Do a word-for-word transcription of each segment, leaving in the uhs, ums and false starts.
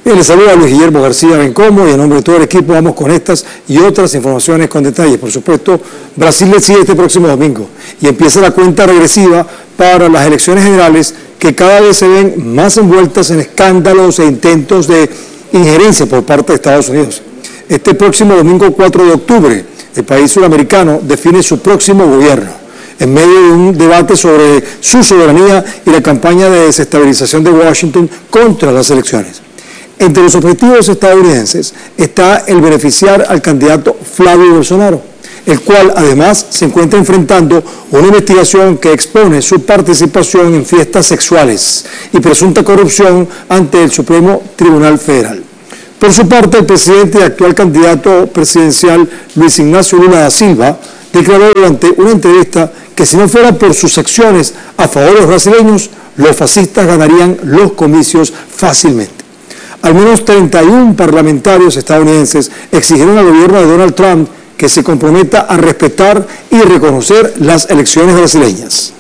Bien, les saluda Luis Guillermo García Bencomo y en nombre de todo el equipo vamos con estas y otras informaciones con detalles. Por supuesto, Brasil decide este próximo domingo y empieza la cuenta regresiva para las elecciones generales que cada vez se ven más envueltas en escándalos e intentos de injerencia por parte de Estados Unidos. Este próximo domingo cuatro de octubre, el país sudamericano define su próximo gobierno en medio de un debate sobre su soberanía y la campaña de desestabilización de Washington contra las elecciones. Entre los objetivos estadounidenses está el beneficiar al candidato Flavio Bolsonaro, el cual además se encuentra enfrentando una investigación que expone su participación en fiestas sexuales y presunta corrupción ante el Supremo Tribunal Federal. Por su parte, el presidente y actual candidato presidencial Luis Ignacio Lula da Silva declaró durante una entrevista que si no fuera por sus acciones a favor de los brasileños, los fascistas ganarían los comicios fácilmente. Al menos treinta y uno parlamentarios estadounidenses exigieron al gobierno de Donald Trump que se comprometa a respetar y reconocer las elecciones brasileñas.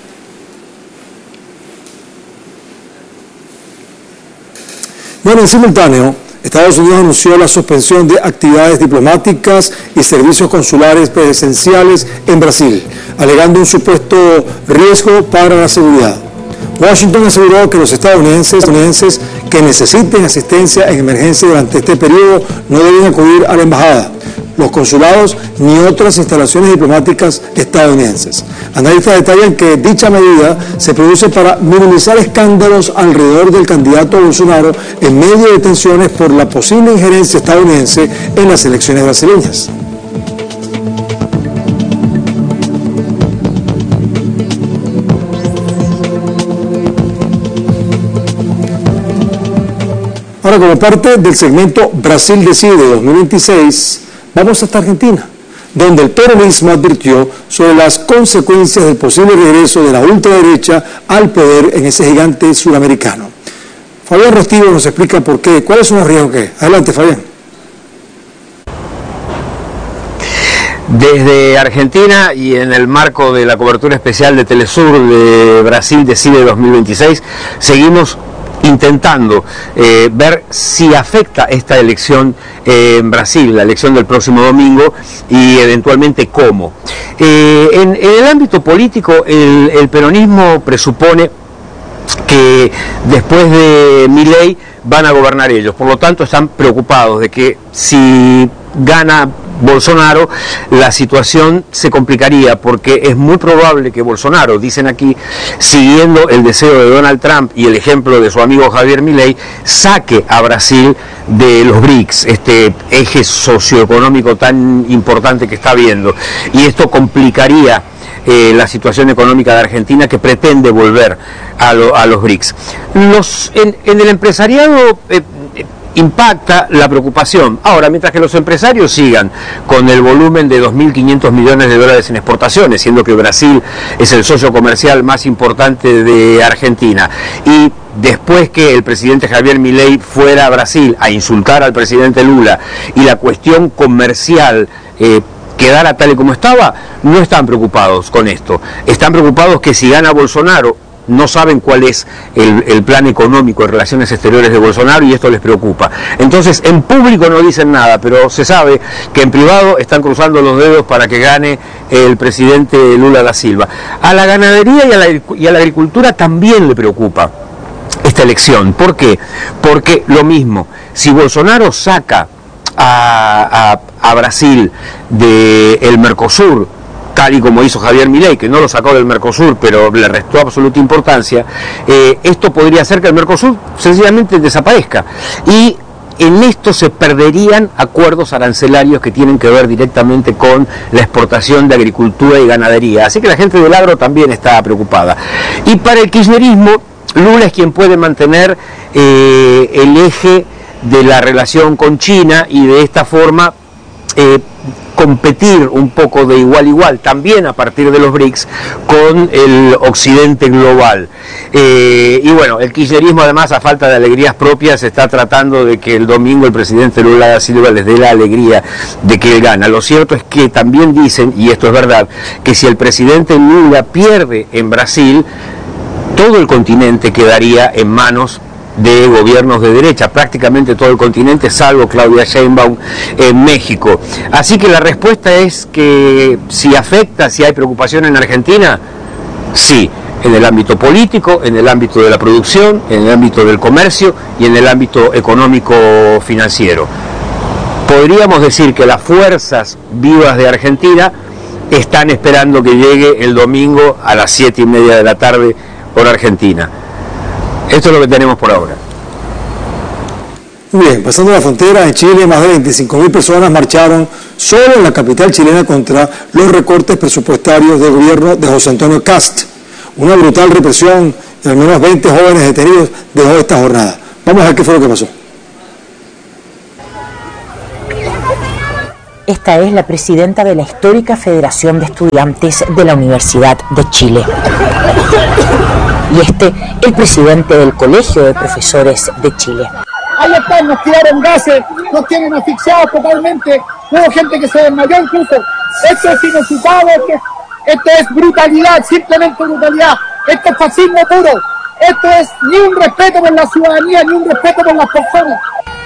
Bueno, en simultáneo, Estados Unidos anunció la suspensión de actividades diplomáticas y servicios consulares presenciales en Brasil, alegando un supuesto riesgo para la seguridad. Washington aseguró que los estadounidenses, estadounidenses que necesiten asistencia en emergencia durante este periodo no deben acudir a la embajada, los consulados ni otras instalaciones diplomáticas estadounidenses. Analistas detallan que dicha medida se produce para minimizar escándalos alrededor del candidato Bolsonaro en medio de tensiones por la posible injerencia estadounidense en las elecciones brasileñas. Ahora, como parte del segmento Brasil Decide dos mil veintiséis, vamos hasta Argentina, donde el peronismo advirtió sobre las consecuencias del posible regreso de la ultraderecha al poder en ese gigante suramericano. Fabián Restivo nos explica por qué, cuáles son los riesgos que. Adelante, Fabián. Desde Argentina y en el marco de la cobertura especial de Telesur de Brasil Decide dos mil veintiséis, seguimos intentando eh, ver si afecta esta elección eh, en Brasil, la elección del próximo domingo, y eventualmente cómo. Eh, en, en el ámbito político, el, el peronismo presupone que después de Milei van a gobernar ellos, por lo tanto están preocupados de que si gana Bolsonaro, la situación se complicaría porque es muy probable que Bolsonaro, dicen aquí, siguiendo el deseo de Donald Trump y el ejemplo de su amigo Javier Milei, saque a Brasil de los BRICS, este eje socioeconómico tan importante que está habiendo, y esto complicaría eh, la situación económica de Argentina, que pretende volver a, lo, a los BRICS. Los, en, en el empresariado eh, impacta la preocupación. Ahora, mientras que los empresarios sigan con el volumen de dos mil quinientos millones de dólares en exportaciones, siendo que Brasil es el socio comercial más importante de Argentina, y después que el presidente Javier Milei fuera a Brasil a insultar al presidente Lula y la cuestión comercial eh, quedara tal y como estaba, no están preocupados con esto. Están preocupados que si gana Bolsonaro, no saben cuál es el, el plan económico de relaciones exteriores de Bolsonaro, y esto les preocupa. Entonces, en público no dicen nada, pero se sabe que en privado están cruzando los dedos para que gane el presidente Lula da Silva. A la ganadería y a la, y a la agricultura también le preocupa esta elección. ¿Por qué? Porque lo mismo, si Bolsonaro saca a, a, a Brasil del Mercosur, tal y como hizo Javier Milei, que no lo sacó del Mercosur, pero le restó absoluta importancia, eh, esto podría hacer que el Mercosur sencillamente desaparezca. Y en esto se perderían acuerdos arancelarios que tienen que ver directamente con la exportación de agricultura y ganadería. Así que la gente del agro también está preocupada. Y para el kirchnerismo, Lula es quien puede mantener eh, el eje de la relación con China y de esta forma eh, competir un poco de igual a igual, también a partir de los BRICS, con el occidente global. Eh, y bueno, el kirchnerismo, además, a falta de alegrías propias, está tratando de que el domingo el presidente Lula da Silva les dé la alegría de que él gana. Lo cierto es que también dicen, y esto es verdad, que si el presidente Lula pierde en Brasil, todo el continente quedaría en manos de gobiernos de derecha, prácticamente todo el continente, salvo Claudia Sheinbaum en México. Así que la respuesta es que si afecta, si hay preocupación en Argentina, sí, en el ámbito político, en el ámbito de la producción, en el ámbito del comercio y en el ámbito económico-financiero. Podríamos decir que las fuerzas vivas de Argentina están esperando que llegue el domingo a las siete y media de la tarde por Argentina. Esto es lo que tenemos por ahora. Muy bien, pasando la frontera, en Chile más de veinticinco mil personas marcharon solo en la capital chilena contra los recortes presupuestarios del gobierno de José Antonio Kast. Una brutal represión y al menos veinte jóvenes detenidos dejó esta jornada. Vamos a ver qué fue lo que pasó. Esta es la presidenta de la histórica Federación de Estudiantes de la Universidad de Chile. Y este, el presidente del Colegio de Profesores de Chile. Ahí están, nos tiraron gases, nos tienen asfixiados totalmente, hubo gente que se desmayó incluso. Esto es inocitado, esto, esto es brutalidad, simplemente brutalidad. Esto es fascismo puro, esto es ni un respeto por la ciudadanía, ni un respeto por las personas.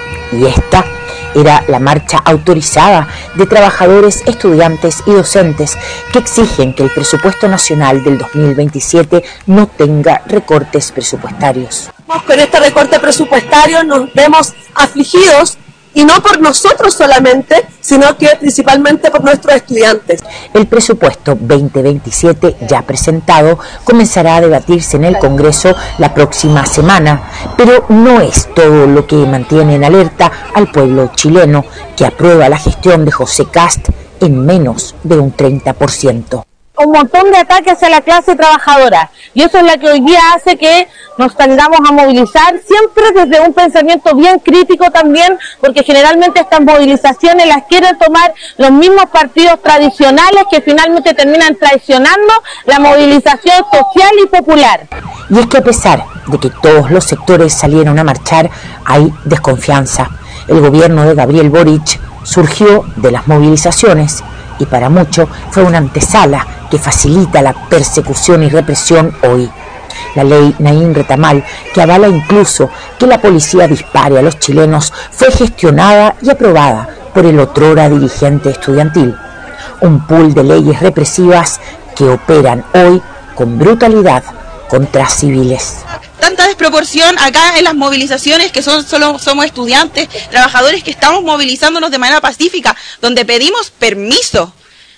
Y esta era la marcha autorizada de trabajadores, estudiantes y docentes que exigen que el presupuesto nacional del dos mil veintisiete no tenga recortes presupuestarios. Con este recorte presupuestario nos vemos afligidos, y no por nosotros solamente, sino que principalmente por nuestros estudiantes. El presupuesto veinte veintisiete ya presentado comenzará a debatirse en el Congreso la próxima semana, pero no es todo lo que mantiene en alerta al pueblo chileno, que aprueba la gestión de José Kast en menos de un treinta por ciento. Un montón de ataques a la clase trabajadora, y eso es lo que hoy día hace que nos tengamos a movilizar, siempre desde un pensamiento bien crítico también, porque generalmente estas movilizaciones las quieren tomar los mismos partidos tradicionales que finalmente terminan traicionando la movilización social y popular. Y es que a pesar de que todos los sectores salieron a marchar, hay desconfianza. El gobierno de Gabriel Boric surgió de las movilizaciones, y para muchos fue una antesala que facilita la persecución y represión hoy. La ley Naín Retamal, que avala incluso que la policía dispare a los chilenos, fue gestionada y aprobada por el otrora dirigente estudiantil. Un pool de leyes represivas que operan hoy con brutalidad contra civiles. Tanta desproporción acá en las movilizaciones, que son solo somos estudiantes, trabajadores que estamos movilizándonos de manera pacífica, donde pedimos permiso.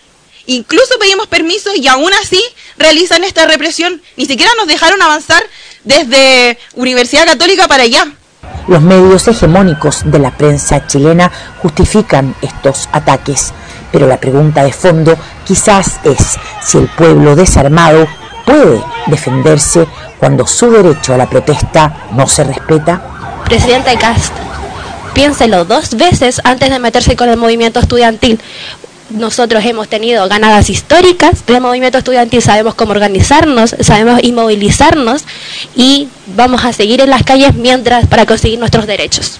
Incluso pedimos permiso y aún así realizan esta represión. Ni siquiera nos dejaron avanzar desde Universidad Católica para allá. Los medios hegemónicos de la prensa chilena justifican estos ataques, pero la pregunta de fondo quizás es si el pueblo desarmado puede defenderse cuando su derecho a la protesta no se respeta. Presidente Kast, piénselo dos veces antes de meterse con el movimiento estudiantil. Nosotros hemos tenido ganadas históricas del movimiento estudiantil, sabemos cómo organizarnos, sabemos inmovilizarnos y vamos a seguir en las calles mientras para conseguir nuestros derechos.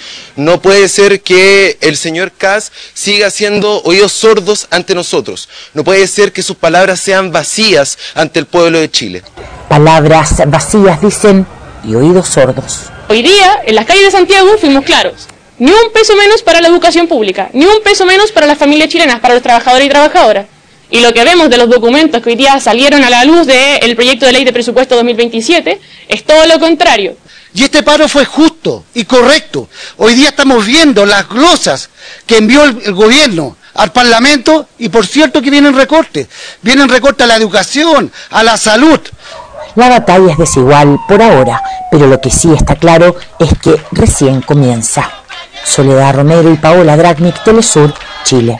No puede ser que el señor Kast siga siendo oídos sordos ante nosotros. No puede ser que sus palabras sean vacías ante el pueblo de Chile. Palabras vacías, dicen, y oídos sordos. Hoy día, en las calles de Santiago, fuimos claros. Ni un peso menos para la educación pública, ni un peso menos para las familias chilenas, para los trabajadores y trabajadoras. Y lo que vemos de los documentos que hoy día salieron a la luz del proyecto de ley de presupuesto dos mil veintisiete es todo lo contrario. Y este paro fue justo y correcto. Hoy día estamos viendo las glosas que envió el, el gobierno al Parlamento y por cierto que vienen recortes. Vienen recortes a la educación, a la salud. La batalla es desigual por ahora, pero lo que sí está claro es que recién comienza. Soledad Romero y Paola Dragnik, Telesur, Chile.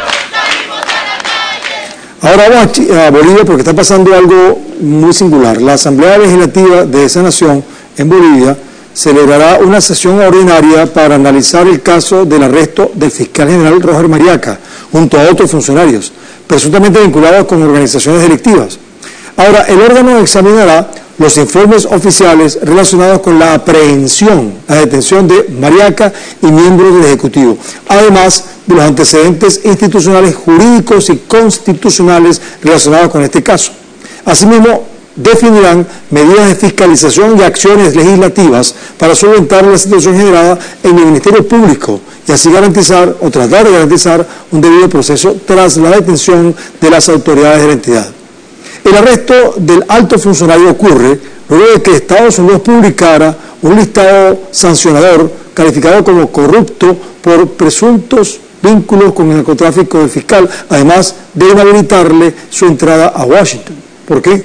Ahora vamos a Bolivia porque está pasando algo muy singular. La Asamblea Legislativa de esa nación en Bolivia celebrará una sesión ordinaria para analizar el caso del arresto del fiscal general Roger Mariaca, junto a otros funcionarios, presuntamente vinculados con organizaciones delictivas. Ahora, el órgano examinará los informes oficiales relacionados con la aprehensión, la detención de Mariaca y miembros del Ejecutivo, además de los antecedentes institucionales, jurídicos y constitucionales relacionados con este caso. Asimismo, definirán medidas de fiscalización y acciones legislativas para solventar la situación generada en el Ministerio Público y así garantizar o tratar de garantizar un debido proceso tras la detención de las autoridades de la entidad. El arresto del alto funcionario ocurre luego de que Estados Unidos publicara un listado sancionador calificado como corrupto por presuntos vínculos con el narcotráfico del fiscal, además de inhabilitarle su entrada a Washington. ¿Por qué?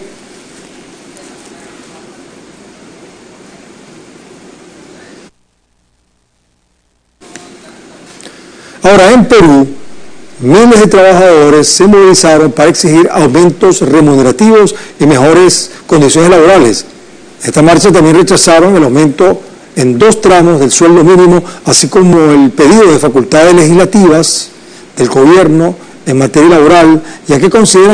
Ahora, en Perú, miles de trabajadores se movilizaron para exigir aumentos remunerativos y mejores condiciones laborales. Esta marcha también rechazaron el aumento en dos tramos del sueldo mínimo, así como el pedido de facultades legislativas del gobierno en materia laboral, ya que consideran